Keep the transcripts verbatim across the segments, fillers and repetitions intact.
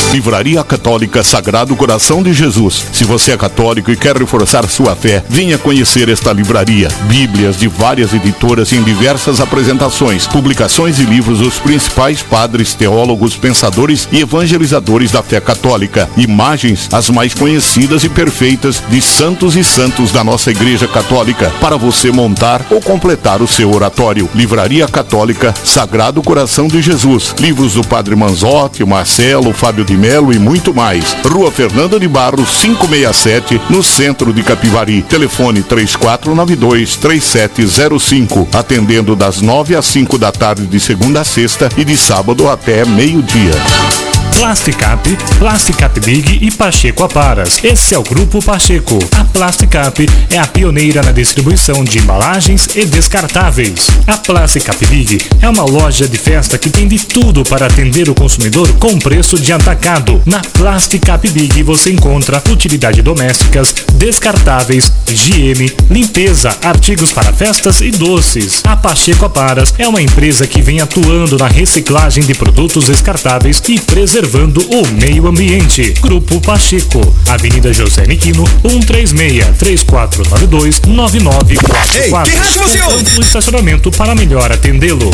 Livraria Católica Sagrado Coração de Jesus. Se você é católico e quer reforçar sua fé, venha conhecer esta livraria. Bíblias de várias editoras em diversas apresentações, publicações e livros dos principais padres, teólogos, pensadores e evangelizadores da fé católica. Imagens, as mais conhecidas e perfeitas, de santos e santos da nossa Igreja Católica, para você montar ou completar o seu oratório. Livraria Católica Sagrado Coração de Jesus. Livros do Padre Manzotti, Marcelo, Fábio de Melo e muito mais. Rua Fernando de Barros, quinhentos e sessenta e sete, no centro de Capivari. Telefone três quatro nove dois, três sete zero cinco. Atendendo das nove às cinco da tarde de segunda a sexta e de sábado até meio-dia. Plasticap, Plasticap Big e Pacheco Aparas. Esse é o Grupo Pacheco. A Plasticap é a pioneira na distribuição de embalagens e descartáveis. A Plasticap Big é uma loja de festa que tem de tudo para atender o consumidor com preço de atacado. Na Plasticap Big você encontra utilidades domésticas, descartáveis, higiene, limpeza, artigos para festas e doces. A Pacheco Aparas é uma empresa que vem atuando na reciclagem de produtos descartáveis e preservando o meio ambiente. Grupo Pacheco, Avenida José Miquino, cento e trinta e seis, três quatro nove dois, nove nove quatro quatro. No estacionamento para melhor atendê-lo.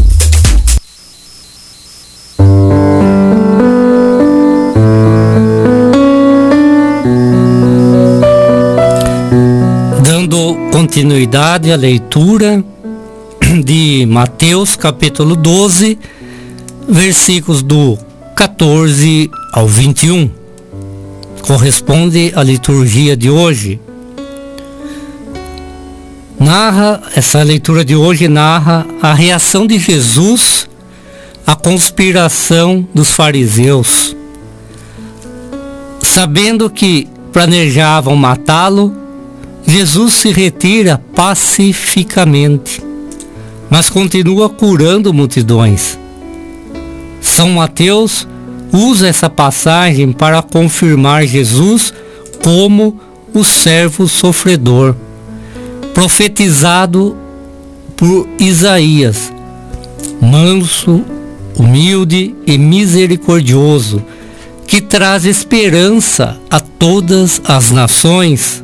Dando continuidade à leitura de Mateus capítulo doze, versículos do quatorze ao vinte e um, corresponde à liturgia de hoje. Narra, essa leitura de hoje narra a reação de Jesus à conspiração dos fariseus. Sabendo que planejavam matá-lo, Jesus se retira pacificamente, mas continua curando multidões. São Mateus usa essa passagem para confirmar Jesus como o servo sofredor, profetizado por Isaías, manso, humilde e misericordioso, que traz esperança a todas as nações.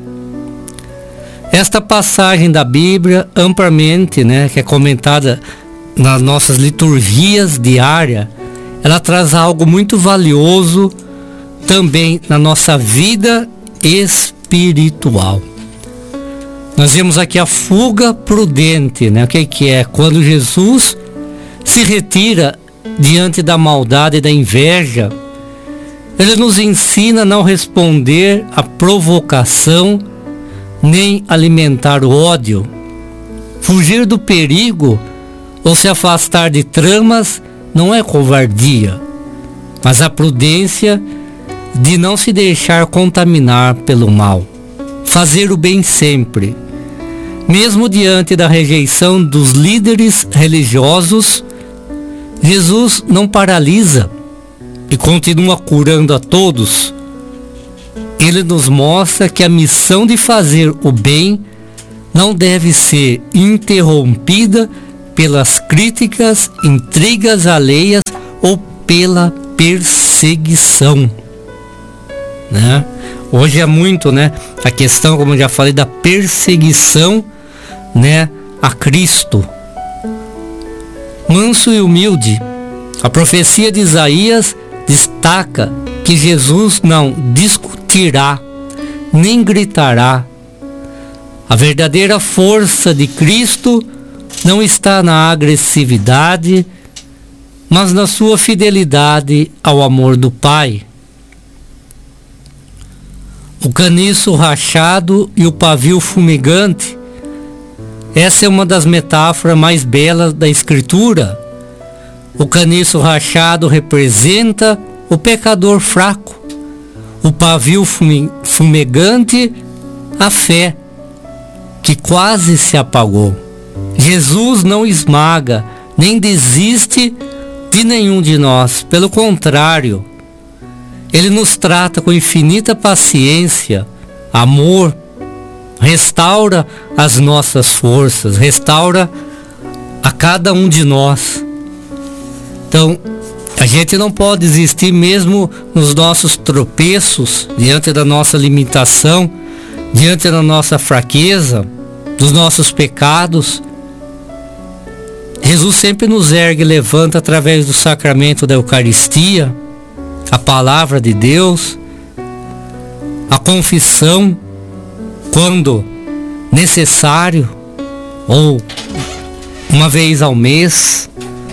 Esta passagem da Bíblia, amplamente, né, que é comentada nas nossas liturgias diárias, ela traz algo muito valioso também na nossa vida espiritual. Nós vemos aqui a fuga prudente, né? O que que é? Quando Jesus se retira diante da maldade e da inveja, ele nos ensina a não responder à provocação, nem alimentar o ódio. Fugir do perigo ou se afastar de tramas não é covardia, mas a prudência de não se deixar contaminar pelo mal. Fazer o bem sempre. Mesmo diante da rejeição dos líderes religiosos, Jesus não paralisa e continua curando a todos. Ele nos mostra que a missão de fazer o bem não deve ser interrompida pelas críticas, intrigas alheias ou pela perseguição, né? Hoje é muito, né, a questão, como eu já falei, da perseguição, né, a Cristo. Manso e humilde. A profecia de Isaías destaca que Jesus não discutirá, nem gritará. A verdadeira força de Cristo não está na agressividade, mas na sua fidelidade ao amor do Pai. O caniço rachado e o pavio fumegante, essa é uma das metáforas mais belas da Escritura. O caniço rachado representa o pecador fraco, o pavio fumegante, a fé, que quase se apagou. Jesus não esmaga, nem desiste de nenhum de nós. Pelo contrário, Ele nos trata com infinita paciência, amor, restaura as nossas forças, restaura a cada um de nós. Então, A gente não pode desistir mesmo nos nossos tropeços, diante da nossa limitação, diante da nossa fraqueza, dos nossos pecados. Jesus sempre nos ergue e levanta através do sacramento da Eucaristia, a palavra de Deus, a confissão, quando necessário, ou uma vez ao mês.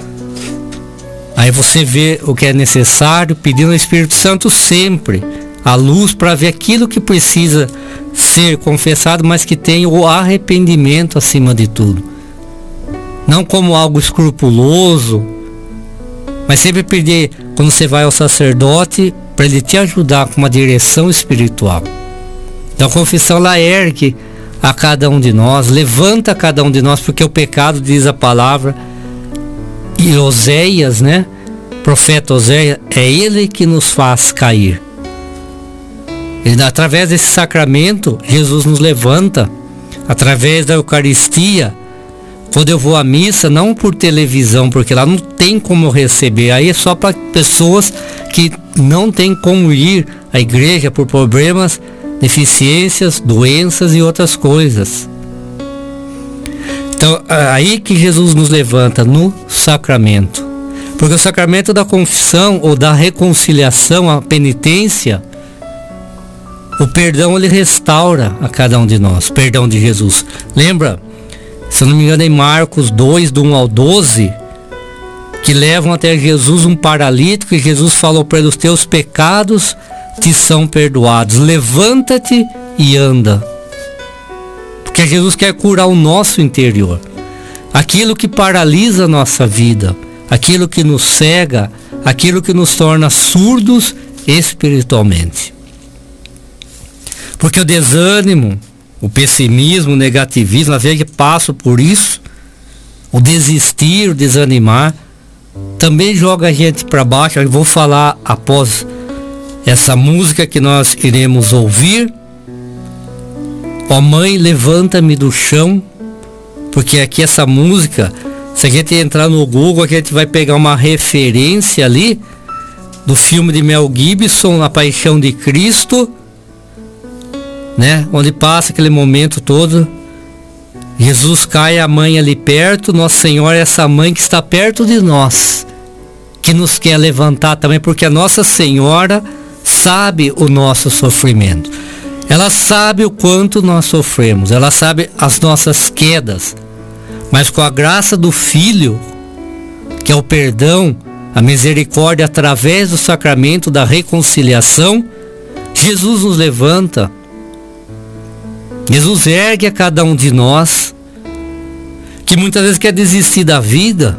Aí você vê o que é necessário, pedindo ao Espírito Santo sempre a luz para ver aquilo que precisa ser confessado, mas que tenha o arrependimento acima de tudo. Não como algo escrupuloso, mas sempre pedir, quando você vai ao sacerdote, para ele te ajudar com uma direção espiritual. Então a confissão lá ergue a cada um de nós, levanta a cada um de nós, porque o pecado, diz a palavra, e Oséias, né? Profeta Oséias, é ele que nos faz cair. E através desse sacramento, Jesus nos levanta, através da Eucaristia. Quando eu vou à missa, não por televisão, porque lá não tem como eu receber, aí é só para pessoas que não tem como ir à igreja por problemas, deficiências, doenças e outras coisas. Então, aí que Jesus nos levanta, no sacramento. Porque o sacramento da confissão ou da reconciliação, a penitência, o perdão, ele restaura a cada um de nós, perdão de Jesus. Lembra? Se eu não me engano, em Marcos dois, do um ao doze, que levam até Jesus um paralítico, e Jesus falou para ele: os teus pecados te são perdoados, levanta-te e anda. Porque Jesus quer curar o nosso interior, aquilo que paralisa a nossa vida, aquilo que nos cega, aquilo que nos torna surdos espiritualmente. Porque o desânimo, o pessimismo, o negativismo, às vezes passo por isso, o desistir, o desanimar, também joga a gente para baixo. Eu vou falar após essa música que nós iremos ouvir. Ó Mãe, levanta-me do chão, porque aqui essa música, se a gente entrar no Google, a gente vai pegar uma referência ali do filme de Mel Gibson, A Paixão de Cristo, né? Onde passa aquele momento todo, Jesus cai, a mãe ali perto, Nossa Senhora é essa mãe que está perto de nós, que nos quer levantar também, porque a Nossa Senhora sabe o nosso sofrimento, ela sabe o quanto nós sofremos, ela sabe as nossas quedas, mas com a graça do Filho, que é o perdão, a misericórdia através do sacramento da reconciliação, Jesus nos levanta. Jesus ergue a cada um de nós, que muitas vezes quer desistir da vida,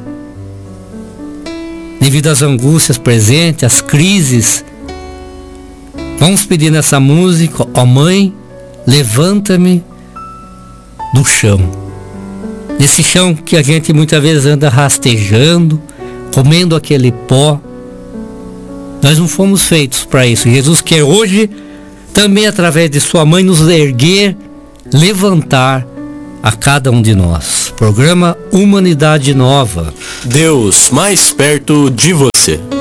devido às angústias presentes, às crises. Vamos pedir nessa música: ó Mãe, levanta-me do chão. Desse chão que a gente muitas vezes anda rastejando, comendo aquele pó. Nós não fomos feitos para isso. Jesus quer hoje, também através de sua mãe, nos erguer, levantar a cada um de nós. Programa Humanidade Nova. Deus mais perto de você.